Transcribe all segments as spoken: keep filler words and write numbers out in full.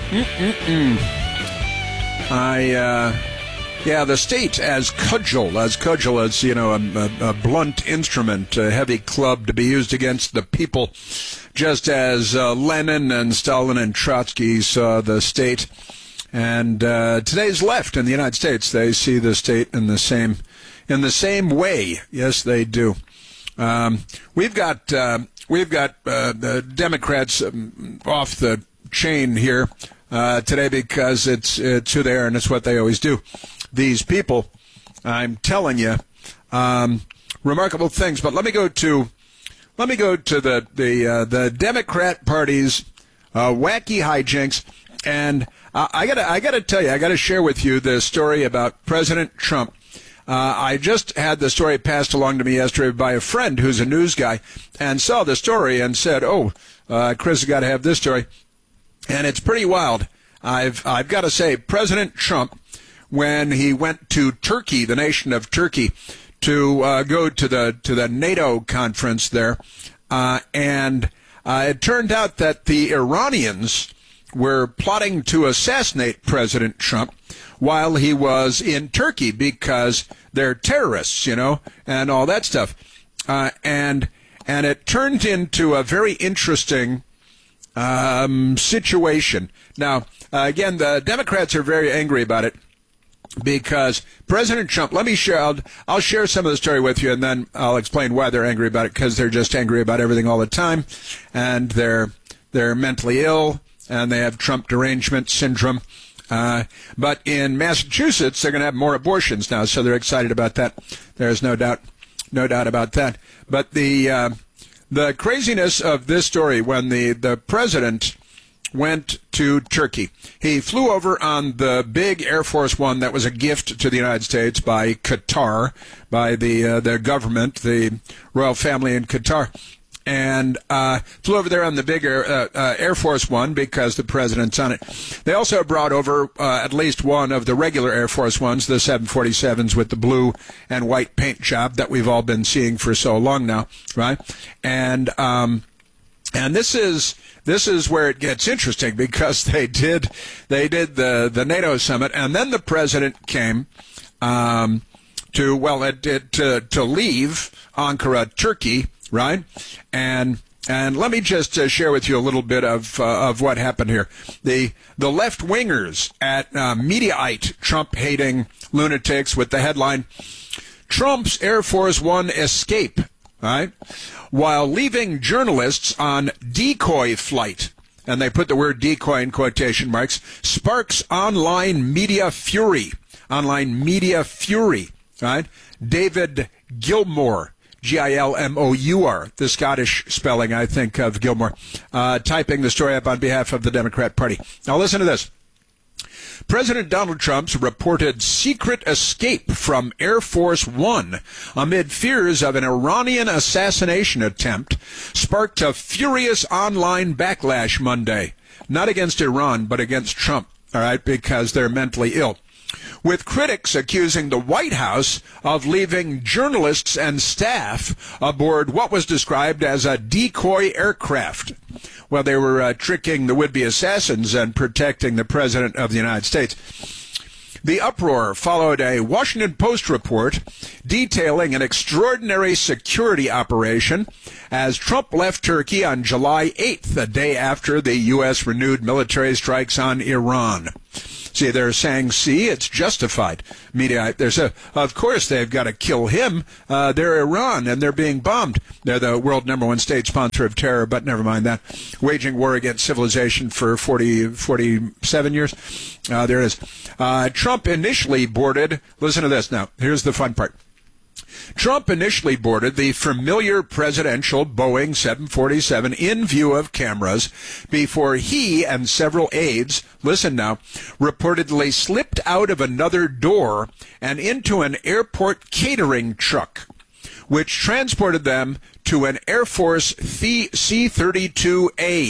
Mm-mm-mm. I, uh, yeah, the state as cudgel, as cudgel as, you know, a, a, a blunt instrument, a heavy club to be used against the people, just as uh, Lenin and Stalin and Trotsky saw the state. And uh, today's left in the United States, they see the state in the same, in the same way. Yes, they do. Um, we've got, uh, we've got uh, the Democrats um, off the chain here uh, today because it's it's who they are and it's what they always do. These people, I'm telling you, um, remarkable things. But let me go to let me go to the the uh, the Democrat Party's uh, wacky hijinks, and uh, I gotta I gotta tell you, I gotta share with you the story about President Trump. Uh, I just had the story passed along to me yesterday by a friend who's a news guy, and saw the story and said, "Oh, uh, Chris has got to have this story," and it's pretty wild. I've I've got to say, President Trump, when he went to Turkey, the nation of Turkey, to uh, go to the to the NATO conference there, uh, and uh, it turned out that the Iranians were plotting to assassinate President Trump while he was in Turkey because they're terrorists, you know, and all that stuff. Uh, and and it turned into a very interesting um, situation. Now, uh, again, the Democrats are very angry about it because President Trump, let me share, I'll, I'll share some of the story with you, and then I'll explain why they're angry about it, because they're just angry about everything all the time, and they're they're mentally ill, and they have Trump derangement syndrome. Uh, but in Massachusetts, they're going to have more abortions now, so they're excited about that. There's no doubt, no doubt about that. But the uh, the craziness of this story, when the, the president went to Turkey, he flew over on the big Air Force One that was a gift to the United States by Qatar, by the uh, the government, the royal family in Qatar. And uh, flew over there on the big Air, uh, uh, Air Force One because the president's on it. They also brought over uh, at least one of the regular Air Force Ones, the seven forty-sevens with the blue and white paint job that we've all been seeing for so long now, right? And um, and this is this is where it gets interesting, because they did they did the the NATO summit, and then the president came um, to well it, it, to to leave Ankara, Turkey. Right, and and let me just uh, share with you a little bit of uh, of what happened here. The the left wingers at uh, Mediaite, Trump hating lunatics, with the headline, "Trump's Air Force One escape," right, while leaving journalists on decoy flight, and they put the word decoy in quotation marks, sparks online media fury, online media fury, right? David Gilmour. G I L M O U R, the Scottish spelling, I think, of Gilmore, uh, typing the story up on behalf of the Democrat Party. Now listen to this. President Donald Trump's reported secret escape from Air Force One amid fears of an Iranian assassination attempt sparked a furious online backlash Monday. Not against Iran, but against Trump, all right, because they're mentally ill, with critics accusing the White House of leaving journalists and staff aboard what was described as a decoy aircraft. Well, they were uh, tricking the would-be assassins and protecting the President of the United States. The uproar followed a Washington Post report detailing an extraordinary security operation as Trump left Turkey on July eighth, the day after the U S renewed military strikes on Iran. See, they're saying, see, it's justified. Media, there's a, of course, they've got to kill him. Uh, they're Iran, and they're being bombed. They're the world number one state sponsor of terror, but never mind that. Waging war against civilization for forty, forty-seven years. Uh, there it is. Uh, Trump initially boarded, listen to this now, here's the fun part. Trump initially boarded the familiar presidential Boeing seven forty-seven in view of cameras before he and several aides, listen now, reportedly slipped out of another door and into an airport catering truck, which transported them to an Air Force C thirty-two A.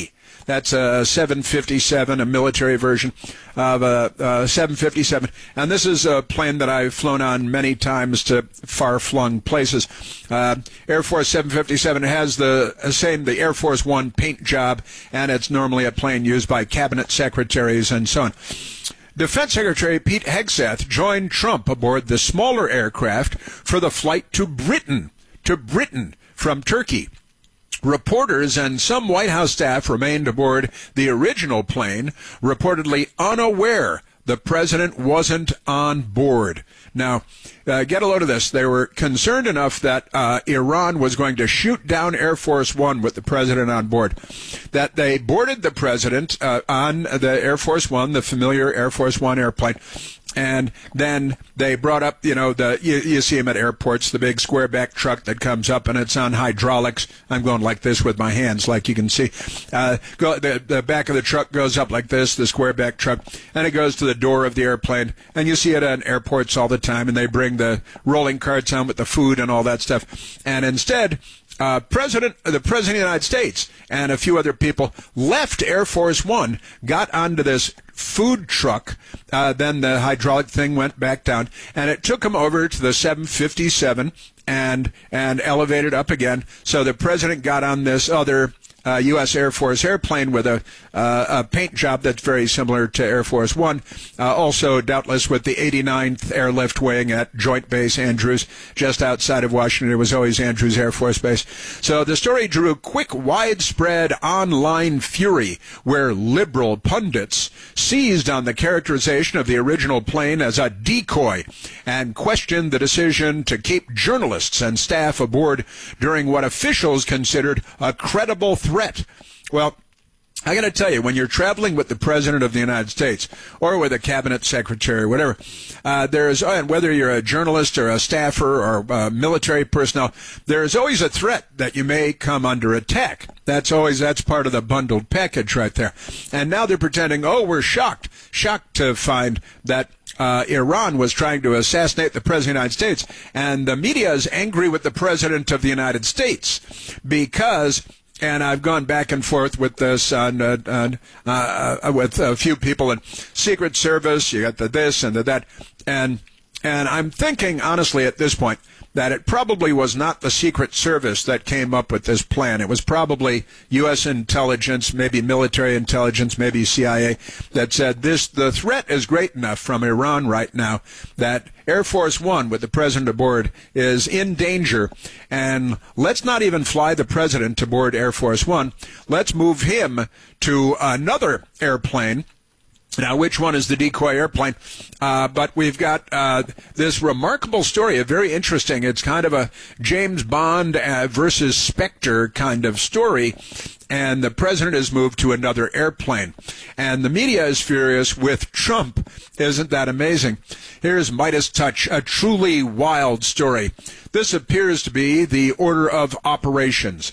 That's a seven fifty-seven, a military version of a, a seven fifty-seven. And this is a plane that I've flown on many times to far-flung places. Uh, Air Force seven fifty-seven has the same, the Air Force One paint job, and it's normally a plane used by cabinet secretaries and so on. Defense Secretary Pete Hegseth joined Trump aboard the smaller aircraft for the flight to Britain, to Britain from Turkey. Reporters and some White House staff remained aboard the original plane, reportedly unaware the president wasn't on board. Now, uh, get a load of this. They were concerned enough that uh, Iran was going to shoot down Air Force One with the president on board, that they boarded the president uh, on the Air Force One, the familiar Air Force One airplane. And then they brought up, you know, the you, you see them at airports, the big square-back truck that comes up, and it's on hydraulics. I'm going like this with my hands, like you can see. Uh, go, the, the back of the truck goes up like this, the square-back truck, and it goes to the door of the airplane. And you see it at airports all the time, and they bring the rolling carts on with the food and all that stuff. And instead, Uh, President, the President of the United States and a few other people left Air Force One, got onto this food truck, uh, then the hydraulic thing went back down, and it took them over to the seven fifty-seven and and elevated up again. So the President got on this other Uh, U S Air Force airplane with a, uh, a paint job that's very similar to Air Force One. Uh, also, doubtless, with the eighty-ninth Airlift Wing at Joint Base Andrews, just outside of Washington. It was always Andrews Air Force Base. So the story drew quick, widespread online fury, where liberal pundits seized on the characterization of the original plane as a decoy and questioned the decision to keep journalists and staff aboard during what officials considered a credible threat. Threat. Well, I got to tell you, when you're traveling with the President of the United States or with a cabinet secretary or whatever, uh, there's, and whether you're a journalist or a staffer or uh, military personnel, there's always a threat that you may come under attack. That's always, that's part of the bundled package right there. And now they're pretending, oh, we're shocked, shocked to find that uh, Iran was trying to assassinate the President of the United States. And the media is angry with the President of the United States because... And I've gone back and forth with this on, uh, on, uh, with a few people in Secret Service. You got the this and the that. And, and I'm thinking, honestly, at this point, that it probably was not the Secret Service that came up with this plan. It was probably U S intelligence, maybe military intelligence, maybe C I A, that said this, the threat is great enough from Iran right now that Air Force One, with the president aboard, is in danger. And let's not even fly the president aboard Air Force One. Let's move him to another airplane. Now, which one is the decoy airplane? Uh, but we've got uh, this remarkable story, a very interesting, it's kind of a James Bond uh, versus Spectre kind of story. And the president has moved to another airplane. And the media is furious with Trump. Isn't that amazing? Here's Midas Touch, a truly wild story. This appears to be the order of operations.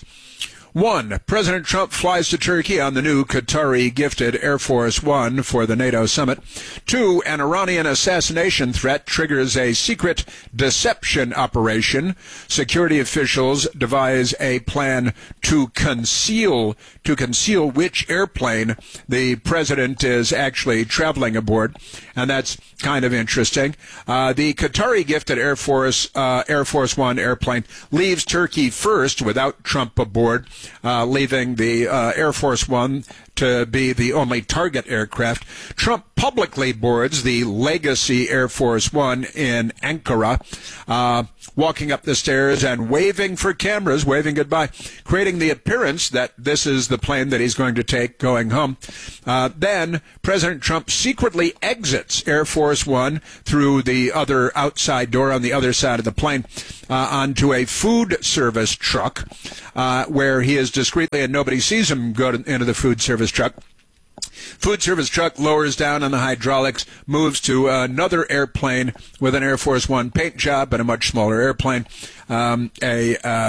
One, President Trump flies to Turkey on the new Qatari-gifted Air Force One for the NATO summit. Two, an Iranian assassination threat triggers a secret deception operation. Security officials devise a plan to conceal to conceal which airplane the president is actually traveling aboard, and that's kind of interesting. Uh, the Qatari-gifted Air Force uh, Air Force One airplane leaves Turkey first without Trump aboard, uh, leaving the uh, Air Force One to be the only target aircraft. Trump publicly boards the Legacy Air Force One in Ankara, uh, walking up the stairs and waving for cameras, waving goodbye, creating the appearance that this is the plane that he's going to take going home. Uh, then President Trump secretly exits Air Force One through the other outside door on the other side of the plane uh, onto a food service truck uh, where he is discreetly, and nobody sees him go to, into the food service truck. Food service truck lowers down on the hydraulics, moves to another airplane with an Air Force One paint job, but a much smaller airplane. Um, a um,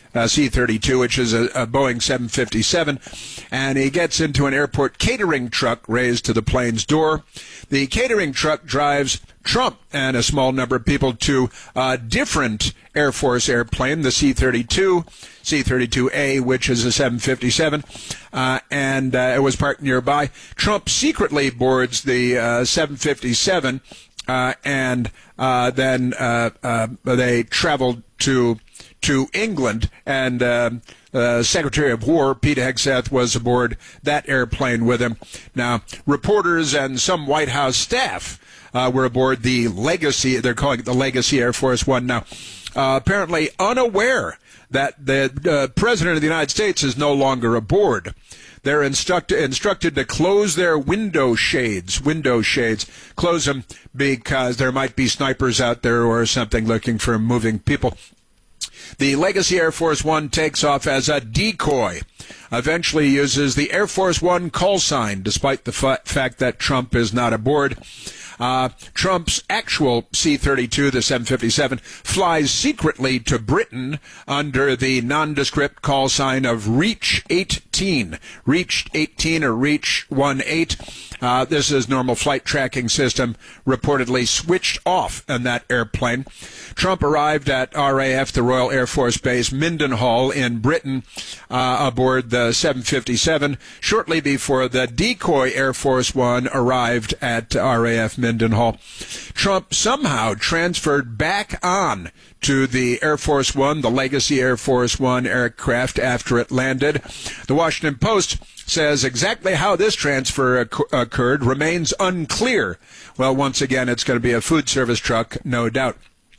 uh, C thirty-two, which is a, a Boeing seven fifty-seven, and he gets into an airport catering truck raised to the plane's door. The catering truck drives Trump and a small number of people to a different Air Force airplane, the C thirty-two, C thirty-two A, which is a seven fifty-seven, uh, and uh, it was parked nearby. Trump secretly boards the uh, seven fifty-seven, uh, and uh, then uh, uh, they traveled to to England, and uh, uh, Secretary of War Pete Hegseth was aboard that airplane with him. Now, reporters and some White House staff uh, were aboard the Legacy. They're calling it the Legacy Air Force One now. Uh, apparently unaware that the uh, President of the United States is no longer aboard. They're instruct- instructed to close their window shades, window shades, close them because there might be snipers out there or something looking for moving people. The Legacy Air Force One takes off as a decoy, eventually uses the Air Force One call sign, despite the fa- fact that Trump is not aboard. Uh, Trump's actual C thirty-two, the seven fifty-seven, flies secretly to Britain under the nondescript call sign of Reach eighteen. Reach eighteen or Reach eighteen. Uh, this is normal flight tracking system reportedly switched off in that airplane. Trump arrived at R A F, the Royal Air Force Base Mendenhall in Britain, uh, aboard the seven fifty-seven, shortly before the decoy Air Force One arrived at R A F Mendenhall. Trump somehow transferred back on to the Air Force One, the Legacy Air Force One aircraft, after it landed. The Washington Post says exactly how this transfer occurred remains unclear. Well, once again, it's going to be a food service truck, no doubt.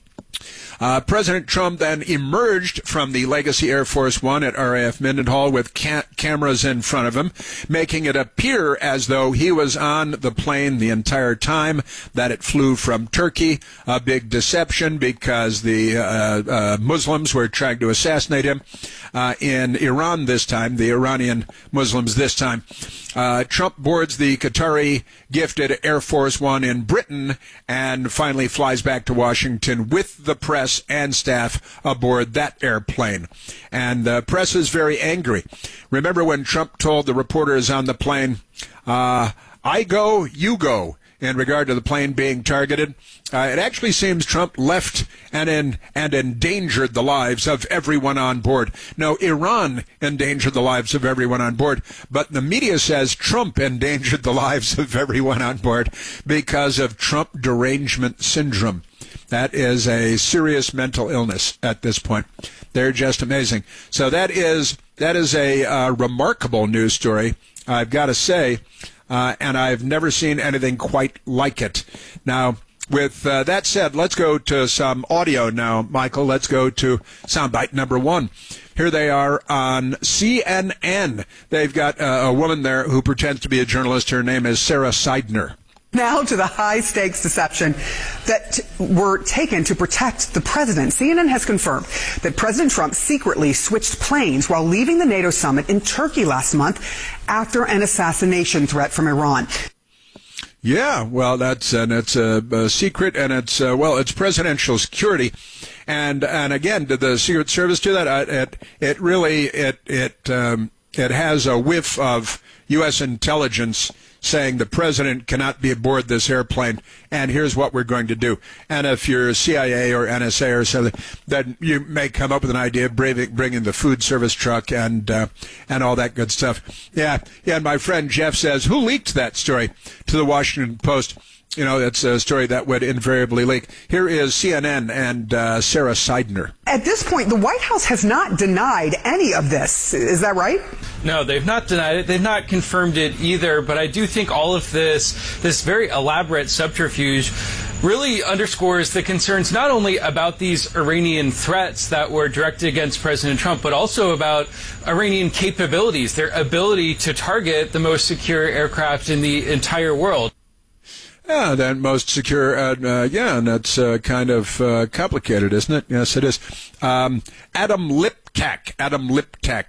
Uh, President Trump then emerged from the Legacy Air Force One at R A F Mendenhall with ca- cameras in front of him, making it appear as though he was on the plane the entire time, that it flew from Turkey. A big deception because the uh, uh, Muslims were trying to assassinate him uh, in Iran this time, the Iranian Muslims this time. Uh, Trump boards the Qatari-gifted Air Force One in Britain and finally flies back to Washington with the press and staff aboard that airplane. And the press is very angry. Remember when Trump told the reporters on the plane, uh, I go, you go, in regard to the plane being targeted? Uh, it actually seems Trump left and in, and endangered the lives of everyone on board. No, Iran endangered the lives of everyone on board, but the media says Trump endangered the lives of everyone on board because of Trump derangement syndrome. That is a serious mental illness at this point. They're just amazing. So that is that is a uh, remarkable news story, I've got to say, uh, and I've never seen anything quite like it. Now, with uh, that said, let's go to some audio now, Michael. Let's go to soundbite number one. Here they are on C N N. They've got uh, a woman there who pretends to be a journalist. Her name is Sarah Seidner. Now to the high-stakes deception that t- were taken to protect the president. C N N has confirmed that President Trump secretly switched planes while leaving the NATO summit in Turkey last month after an assassination threat from Iran. Yeah, well, that's and it's a, a secret, and it's uh, well, it's presidential security, and and again, did the Secret Service do that? Uh, it it really it it um, it has a whiff of U S intelligence saying the president cannot be aboard this airplane, and here's what we're going to do. And if you're C I A or N S A or something, then you may come up with an idea of bringing the food service truck and uh, and all that good stuff. Yeah, yeah. And my friend Jeff says, who leaked that story to the Washington Post? You know, it's a story that would invariably leak. Here is C N N and uh, Sarah Seidner. At this point, the White House has not denied any of this. Is that right? No, they've not denied it. They've not confirmed it either. But I do think all of this, this very elaborate subterfuge, really underscores the concerns not only about these Iranian threats that were directed against President Trump, but also about Iranian capabilities, their ability to target the most secure aircraft in the entire world. Yeah, that most secure, uh, uh, yeah, and that's uh, kind of uh, complicated, isn't it? Yes, it is. Um, Adam Liptak, Adam Liptak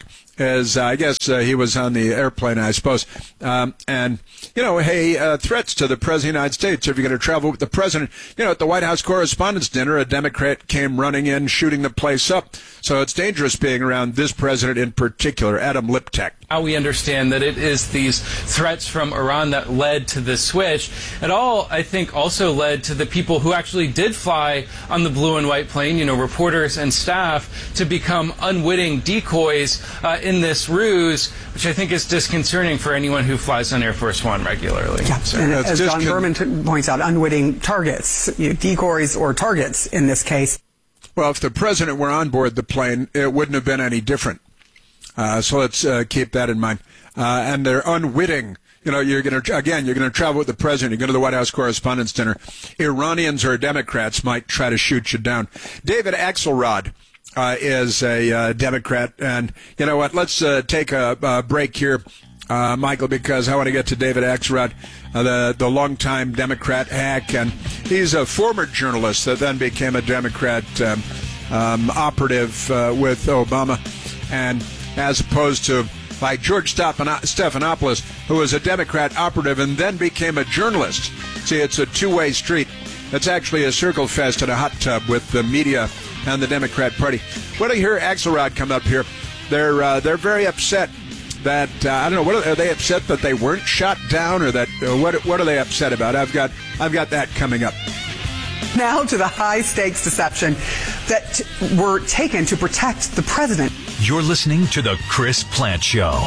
is, uh, I guess uh, he was on the airplane, I suppose. Um, and, you know, hey, uh, threats to the President of the United States. If you're going to travel with the President, you know, at the White House Correspondents' Dinner, a Democrat came running in, shooting the place up. So it's dangerous being around this president in particular, Adam Liptak. How we understand that it is these threats from Iran that led to the switch. It all, I think, also led to the people who actually did fly on the blue and white plane, you know, reporters and staff, to become unwitting decoys uh, in this ruse, which I think is disconcerting for anyone who flies on Air Force One regularly. Yeah. So, and as John con- Berman t- points out, unwitting targets, you know, decoys or targets in this case. Well, if the president were on board the plane, it wouldn't have been any different. Uh, so let's uh, keep that in mind. Uh, and they're unwitting. You know, you're going to, again, you're going to travel with the president. You go to the White House Correspondents' Dinner. Iranians or Democrats might try to shoot you down. David Axelrod uh, is a uh, Democrat. And you know what? Let's uh, take a, a break here, uh, Michael, because I want to get to David Axelrod, uh, the, the longtime Democrat hack. And he's a former journalist that then became a Democrat um, um, operative uh, with Obama. And as opposed to like George Stephanopoulos, who was a Democrat operative and then became a journalist. See, it's a two-way street. It's actually a circle fest and a hot tub with the media and the Democrat Party. When I hear Axelrod come up here, they're uh, they're very upset that uh, I don't know. What are, are they upset that they weren't shot down, or that uh, what what are they upset about? I've got I've got that coming up. Now to the high-stakes deception that were taken to protect the president. You're listening to The Chris Plante Show.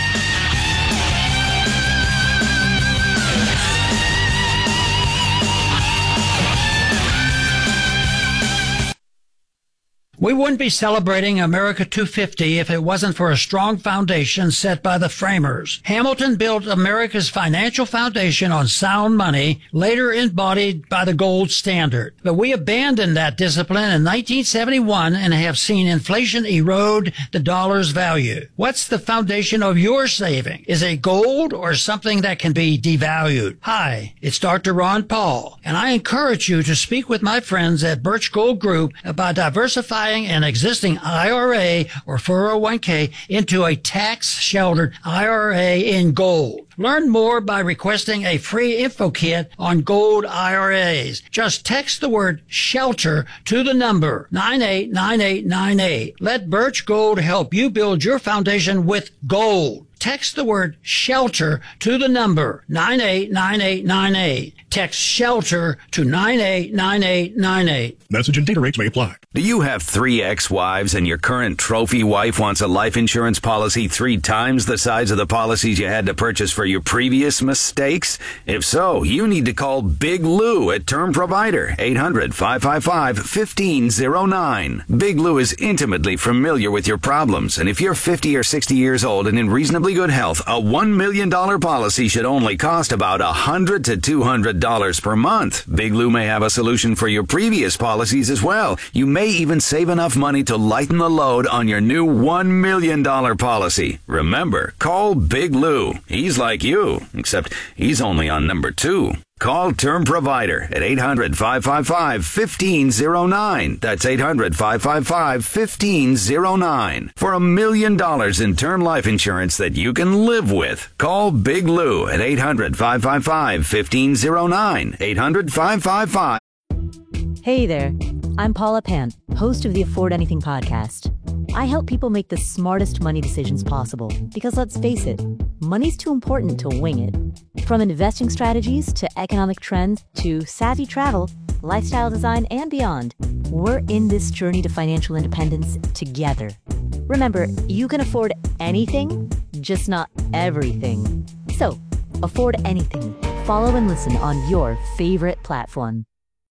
We wouldn't be celebrating America two fifty if it wasn't for a strong foundation set by the framers. Hamilton built America's financial foundation on sound money, later embodied by the gold standard. But we abandoned that discipline in nineteen seventy-one and have seen inflation erode the dollar's value. What's the foundation of your saving? Is it gold or something that can be devalued? Hi, it's Doctor Ron Paul, and I encourage you to speak with my friends at Birch Gold Group about diversifying an existing I R A or four oh one k into a tax-sheltered I R A in gold. Learn more by requesting a free info kit on gold I R As. Just text the word SHELTER to the number nine eight nine eight nine eight. Let Birch Gold help you build your foundation with gold. Text the word SHELTER to the number nine eight nine eight nine eight. Text SHELTER to nine eight nine eight nine eight. Message and data rates may apply. Do you have three ex-wives and your current trophy wife wants a life insurance policy three times the size of the policies you had to purchase for your previous mistakes? If so, you need to call Big Lou at Term Provider, eight hundred, five five five, one five zero nine. Big Lou is intimately familiar with your problems, and if you're fifty or sixty years old and in reasonably good health, a one million dollars policy should only cost about one hundred to two hundred dollars per month. Big Lou may have a solution for your previous policies as well. You may even save enough money to lighten the load on your new one million dollars policy. Remember, call Big Lou. He's like you, except he's only on number two. Call Term Provider at eight hundred, five five five, one five zero nine. That's eight hundred, five five five, one five zero nine. For a million dollars in term life insurance that you can live with. Call Big Lou at eight hundred, five five five, one five zero nine. eight hundred, five five five. Hey there, I'm Paula Pant, host of the Afford Anything podcast. I help people make the smartest money decisions possible because, let's face it, money's too important to wing it. From investing strategies to economic trends to savvy travel, lifestyle design, and beyond, we're in this journey to financial independence together. Remember, you can afford anything, just not everything. So, afford anything. Follow and listen on your favorite platform.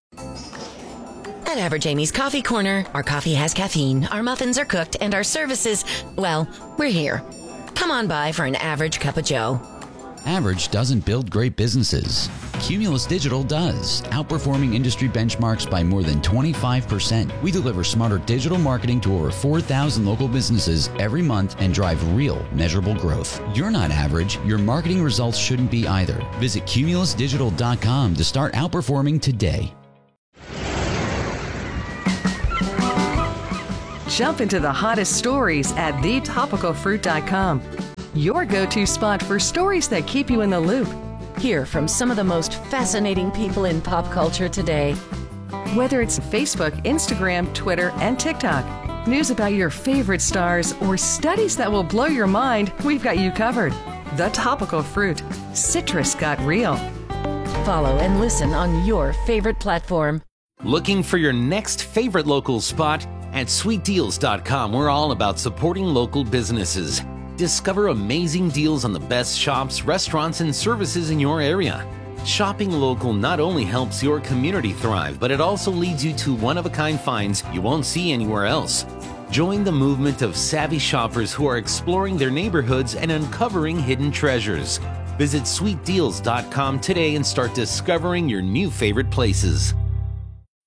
At Average Amy's Coffee Corner, our coffee has caffeine, our muffins are cooked, and our services, well, we're here. Come on by for an average cup of joe. Average doesn't build great businesses. Cumulus Digital does, outperforming industry benchmarks by more than twenty-five percent. We deliver smarter digital marketing to over four thousand local businesses every month and drive real, measurable growth. You're not average. Your marketing results shouldn't be either. Visit cumulus digital dot com to start outperforming today. Jump into the hottest stories at the topical fruit dot com. Your go-to spot for stories that keep you in the loop. Hear from some of the most fascinating people in pop culture today. Whether it's Facebook, Instagram, Twitter, and TikTok, news about your favorite stars, or studies that will blow your mind, we've got you covered. The Topical Fruit. Citrus got real. Follow and listen on your favorite platform. Looking for your next favorite local spot? At sweet deals dot com, we're all about supporting local businesses. Discover amazing deals on the best shops, restaurants, and services in your area. Shopping local not only helps your community thrive, but it also leads you to one-of-a-kind finds you won't see anywhere else. Join the movement of savvy shoppers who are exploring their neighborhoods and uncovering hidden treasures. Visit sweet deals dot com today and start discovering your new favorite places.